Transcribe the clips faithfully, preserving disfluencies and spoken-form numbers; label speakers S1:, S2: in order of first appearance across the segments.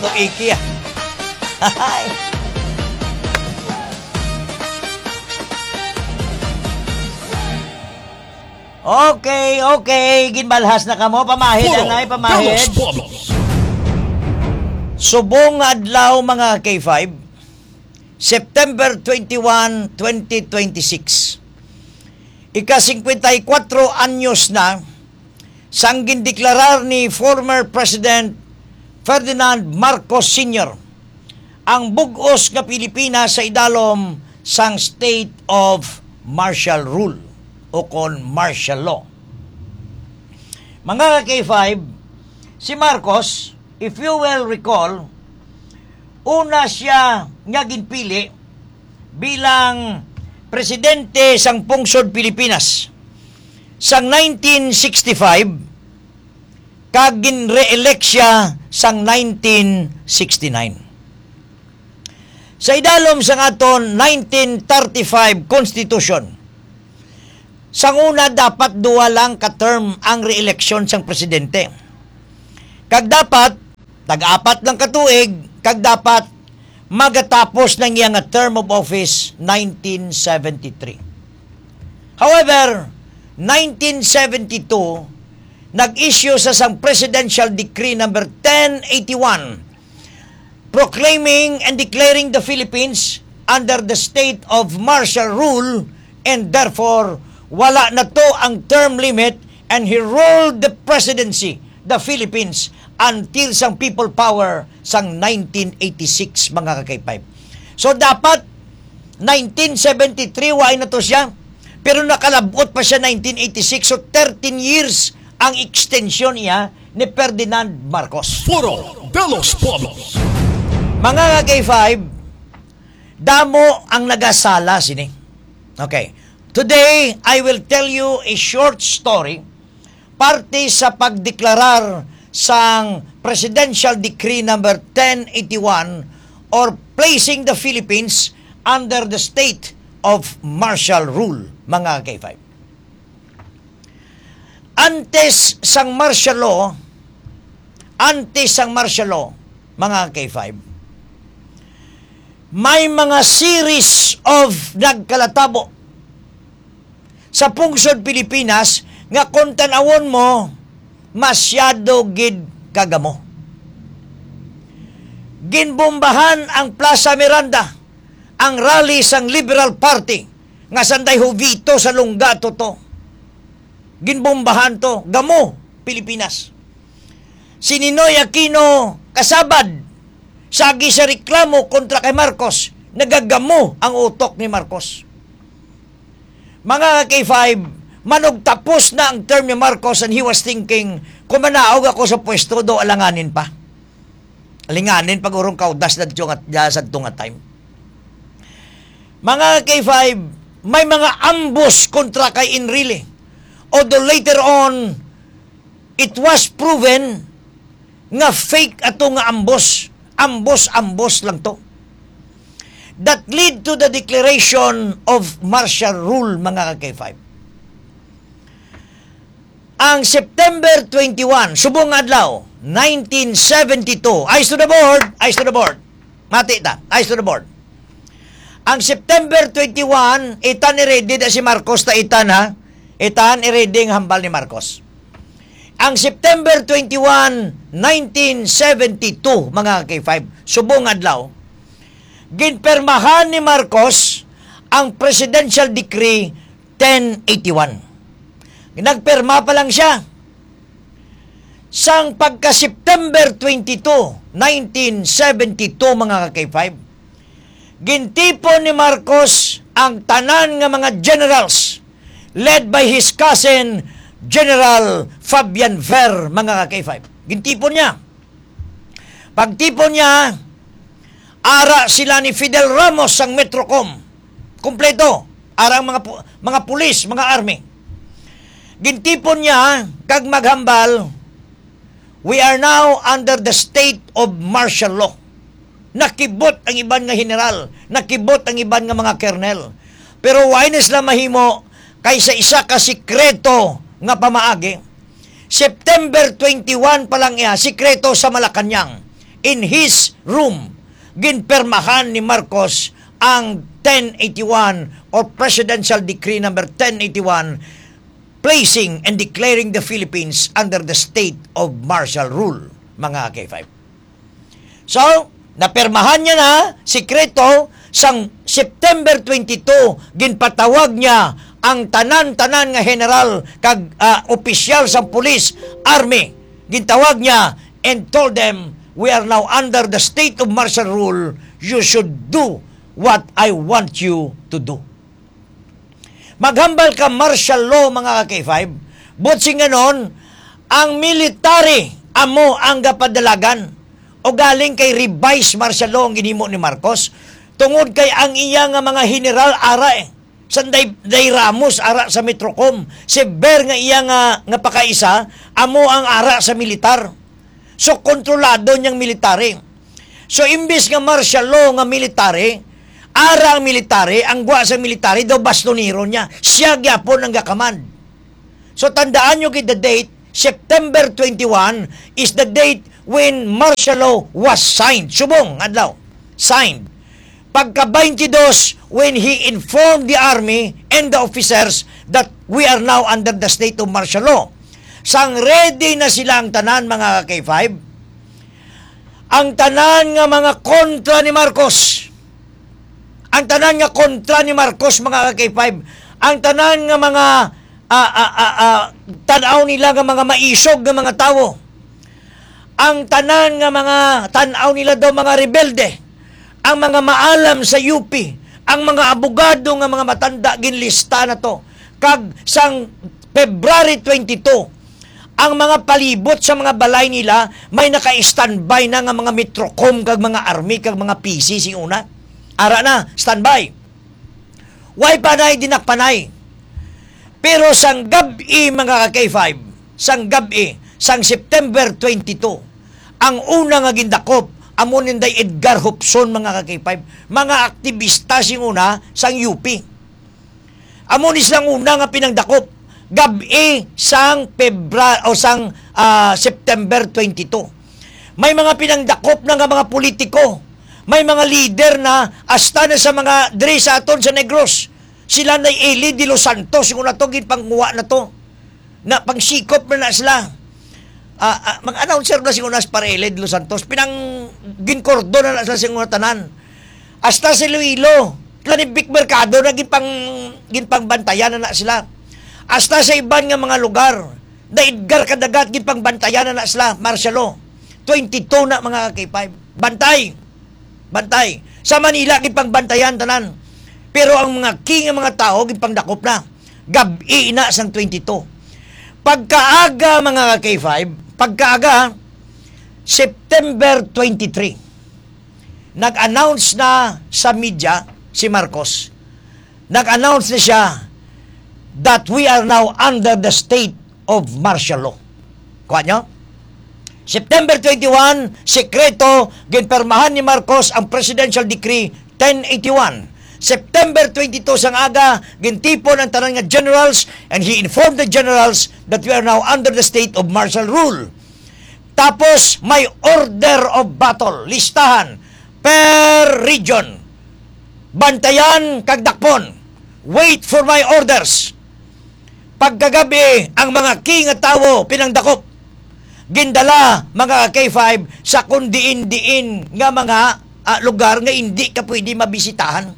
S1: no iki ah. Okay, okay. Ginbalhas na kamo. Pamahid, anay, pamahid. Subong adlaw mga K five, September twenty-one, twenty twenty-six. Ika-fifty-four anyos na sang gindeklarar ni former President Ferdinand Marcos Senior ang bug-os nga Pilipinas sa idalom sang state of martial rule o kon martial law. Mga K five, si Marcos, if you will recall, una siya nga ginpili bilang presidente sang pungsod Pilipinas sang nineteen sixty-five kag gin-re-elect siya sang nineteen sixty-nine. Sa idalom sang aton nineteen thirty-five Constitution, sang una dapat duwa lang ka-term ang re-election sang presidente. Kag dapat tag-apat lang katuig, kag dapat magatapos ng iyang term of office nineteen seventy-three. However, nineteen seventy-two nag-issue sa sang Presidential Decree number ten eighty-one proclaiming and declaring the Philippines under the state of martial rule, and therefore wala na to ang term limit, and he ruled the presidency, the Philippines, until sang people power sang nineteen eighty-six mga kakaypay. So dapat nineteen seventy-three waay na to siya, pero nakalabot pa siya nineteen eighty-six, so thirteen years ang extension niya ni Ferdinand Marcos.
S2: Foro de los Pueblos.
S1: Mga K five, damo ang nagasala sini. Okay. Today, I will tell you a short story parte sa pagdeklarar sang Presidential Decree number ten eighty-one or placing the Philippines under the state of martial rule, mga K five. Antes sang martial law, antes sang martial law, mga K five, may mga series of nagkalatabo sa pungsod Pilipinas nga kung tanawon mo, masyado gid kagamo. Ginbombahan ang Plaza Miranda, ang rally sang Liberal Party, nga sanday huvito sa Lungato to. Ginbombahan to, gamo, Pilipinas. Si Ninoy Aquino kasabad, sagi sa reklamo kontra kay Marcos, nagagamo ang utok ni Marcos. Mga K five, manog tapos na ang term ni Marcos and he was thinking, kung manaog ako sa pwesto, do alanganin pa. Alinganin pag urong kaudas na sa tunga time. Mga K five, may mga ambush kontra kay Enrile. Although later on, it was proven nga fake ato nga ambush. Ambush-ambush lang to. That lead to the declaration of martial rule, mga K five. Ang September twenty-one, subong adlaw, nineteen seventy-two, eyes to the board, eyes to the board. Mati ta, eyes to the board. Ang September twenty-one, itan i-ready na si Marcos ta itan ha. Itan i-ready ang hambal ni Marcos. Ang September twenty-one, nineteen seventy-two, mga K five, subong adlaw, ginpermahan ni Marcos ang Presidential Decree ten eighty-one. Nagperma pa lang siya. Sang pagka-September twenty-two, nineteen seventy-two, mga K five, gintipon ni Marcos ang tanan nga mga generals led by his cousin General Fabian Ver, mga K five. Gintipon niya. Pagtipon niya, ara sila ni Fidel Ramos ang Metrocom. Kompleto. Ara ang mga, mga pulis, mga army. Gintipon niya, kag maghambal, we are now under the state of martial law. Nakibot ang iban nga general, nakibot ang iban nga mga kernel. Pero wainas lang mahimo kaysa isa ka sikreto nga pamaagi. September twenty-one pa lang iya, sikreto sa Malacanang. in his room, ginpermahan ni Marcos ang ten eighty-one or Presidential Decree number ten eighty-one, placing and declaring the Philippines under the state of martial rule, mga K five. So, napermahan niya na, sikreto, sang September twenty-two, ginpatawag niya ang tanan-tanan nga general kag uh, opisyal sa police, army. Gintawag niya and told them, we are now under the state of martial rule. You should do what I want you to do. Maghambal ka martial law, mga K five. Butsing ganon, ang military amo ang gapadalagan o galing kay revised martial law ang ginimo ni Marcos. Tungod kay ang iya nga mga general ara eh. Sanday day Ramos ara sa Metrocom. Si Ber nga iya nga, nga pakaisa, amo ang ara sa militar. So, kontrolado niyang military. So, imbis nga martial law nga military, ara ang military, ang gwa sa military, daw bastonero niya. Siya gyapon ang gakamand. So, tandaan nyo kay the date, September twenty-one is the date when martial law was signed. Subong, adlaw, signed. Pagka twenty-two, when he informed the army and the officers that we are now under the state of martial law. Sang ready na sila ang tanan, mga K five. Ang tanan nga mga kontra ni Marcos. Ang tanan nga kontra ni Marcos, mga K five. Ang tanan nga mga uh, uh, uh, uh, tanaw nila nga mga maisog nga mga tao. Ang tanan nga mga tanaw nila daw mga rebelde. Ang mga maalam sa U P, ang mga abogado nga mga matanda, ginlista na to. Kag sang February twenty-two, ang mga palibot sa mga balay nila, may naka-standby na nga mga Metrocom, kag mga army, kag mga P C, si una. Ara na, standby. Way panay, dinakpanay. Pero sang gabi, mga K five, sang gabi, sang September twenty-two, ang una nga gindakop, amo ninday Edgar Hopson, mga K five, mga aktivista sing una sang U P. Amo ni sang una nga pinangdakop gabi sang February o sang uh, September twenty-two. May mga pinangdakop na nga mga politiko, may mga leader na hasta na sa mga diri sa aton sa Negros. Sila na Eli de los Santos, yung una to ginpanguwa na to, na pangsikop na na sila. Uh, uh, mag-announcer na siguro nas para Eli de los Santos, pinang ginkordo na na sa siguro tanan. Hasta si Luilo, Planibik Mercado na ginpang, ginpang bantayan na na sila. Hasta sa iban nga mga lugar, na Edgar Kadagat, ginpang bantayan na na sila, martial law. twenty-two na, mga K five. Bantay. Bantay. Sa Manila, ginpang bantayan tanan. Pero ang mga king ng mga tao, ginpang dakop na. Gabi na sang twenty-two. Pagkaaga, mga K five, pagkaaga, September twenty-three, nag-announce na sa media si Marcos. Nag-announce na siya that we are now under the state of martial law. Kuha nyo? September twenty-one, sekreto, ginpermahan ni Marcos ang Presidential Decree ten eighty-one. September twenty-two sang aga, gintipon ang tanan nga generals and he informed the generals that we are now under the state of martial rule. Tapos may order of battle, listahan per region. Bantayan kag dakpon. Wait for my orders. Pagkagabi, ang mga king at tawo pinangdakop. Gindala, mga K five, sa kundiin-diin nga mga uh, lugar nga hindi ka pwede mabisitahan.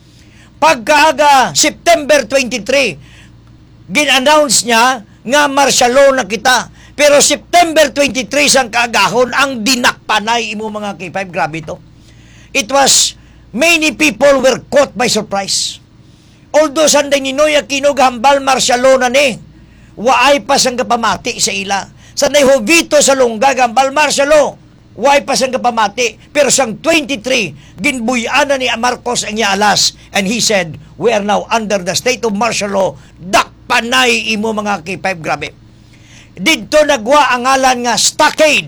S1: Pagkaaga, September twenty-three, gin-announce niya nga martial law na kita. Pero September twenty-three sang kaagahon, ang dinakpanay imo, mga K five. Grabe to. It was, many people were caught by surprise. Although sanday ni Noy Aquino gahambal martial law na ni, waay pa sang kapamati sa ila. Sanday Jovito sa Lungga gahambal martial law, waay pa sang kapamati. Pero sang twenty-three, ginbuyan na ni Marcos ang alas, and he said, we are now under the state of martial law. Dakpanay imo, mga K five. Grabe. Dito nagwa ang ngalan nga stockade.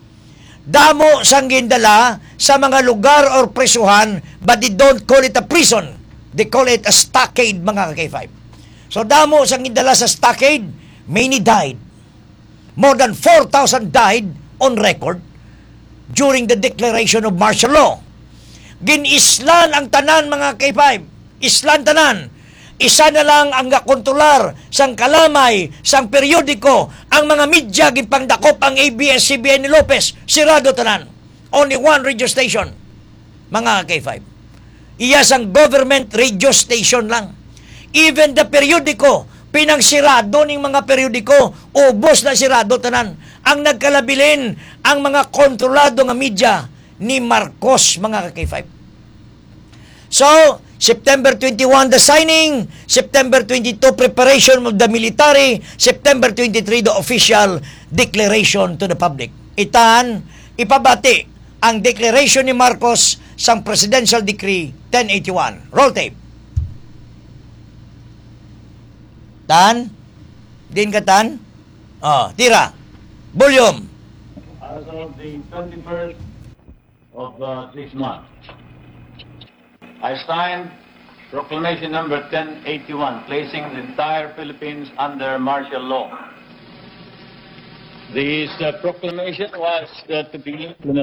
S1: Damo sang gindala sa mga lugar or presuhan, but they don't call it a prison. They call it a stockade, mga K five. So damo sang gindala sa stockade, many died. More than four thousand died on record. during the declaration of martial law. Ginislan ang tanan mga K five. Islan tanan. Isa na lang ang gakontrolar sang kalamay, sang periodiko, ang mga media gipangdakop ang A B S C B N ni Lopez, sirado tanan. Only one radio station, mga K five. Iya sang government radio station lang. Even the periodiko, pinangsirado ning mga periodiko, ubos na sirado tanan. Ang nagkalabilin ang mga kontrolado nga media ni Marcos, mga K five. So, September twenty-one, the signing. September twenty-two, preparation of the military. September twenty-three, the official declaration to the public. Itan, ipabati ang declaration ni Marcos sang Presidential Decree ten eighty-one. Roll tape. Tan? Din ka, Tan? Oh, tira. Volume.
S3: As of the twenty-first of uh, this month, I signed Proclamation number ten eighty-one, placing the entire Philippines under martial law. This uh, proclamation was uh, to be implemented